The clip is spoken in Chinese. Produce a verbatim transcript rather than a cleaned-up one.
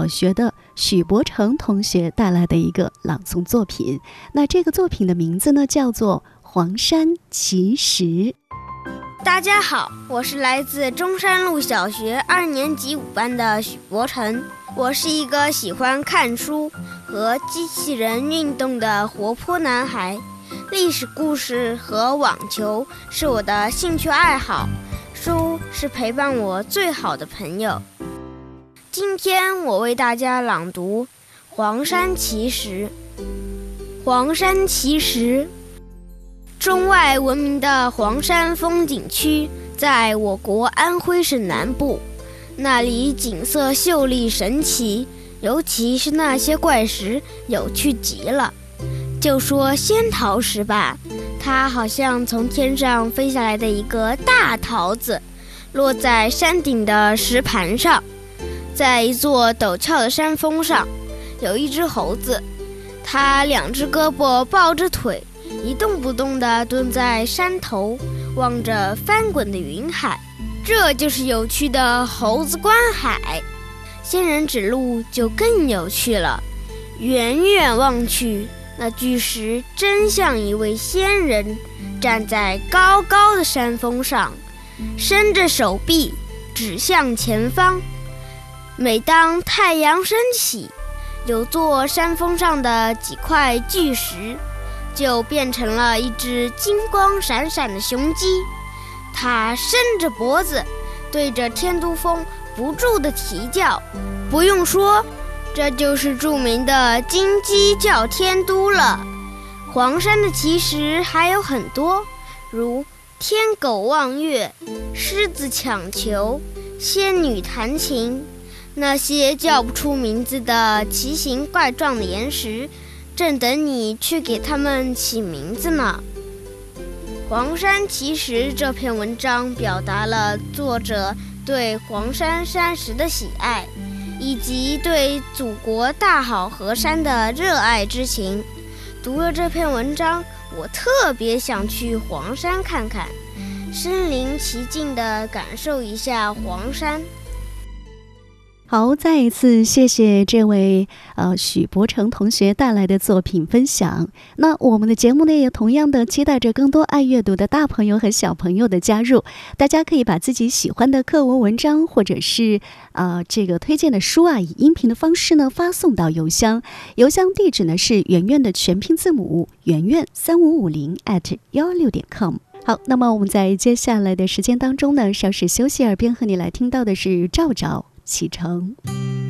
小学的许伯成同学带来的一个朗诵作品。那这个作品的名字呢，叫做《黄山奇石》。 大家好，我是来自中山路小学二年级五班的许伯成。我是一个喜欢看书和机器人运动的活泼男孩。历史故事和网球是我的兴趣爱好，书是陪伴我最好的朋友。今天我为大家朗读《黄山奇石》。黄山奇石，中外闻名的黄山风景区在我国安徽省南部，那里景色秀丽神奇，尤其是那些怪石有趣极了。就说仙桃石吧，它好像从天上飞下来的一个大桃子，落在山顶的石盘上。在一座陡峭的山峰上，有一只猴子，它两只胳膊抱着腿，一动不动地蹲在山头，望着翻滚的云海。这就是有趣的猴子观海。仙人指路就更有趣了，远远望去，那巨石真像一位仙人，站在高高的山峰上，伸着手臂指向前方。每当太阳升起，有座山峰上的几块巨石就变成了一只金光闪闪的雄鸡，它伸着脖子对着天都峰不住地啼叫。不用说，这就是著名的金鸡叫天都了。黄山的奇石还有很多，如天狗望月、狮子抢球、仙女弹琴。那些叫不出名字的奇形怪状的岩石，正等你去给它们起名字呢。黄山奇石这篇文章表达了作者对黄山山石的喜爱，以及对祖国大好河山的热爱之情。读了这篇文章，我特别想去黄山看看，身临其境地感受一下黄山。 好，再一次谢谢这位呃许伯成同学带来的作品分享。那我们的节目呢，也同样的期待着更多爱阅读的大朋友和小朋友的加入。大家可以把自己喜欢的课文文章或者是呃这个推荐的书啊，以音频的方式呢发送到邮箱，邮箱地址呢是圆圆的全拼字母圆圆三五五零 at 幺六点 com。好，那么我们在接下来的时间当中呢，稍事休息，耳边和你来听到的是赵赵启程。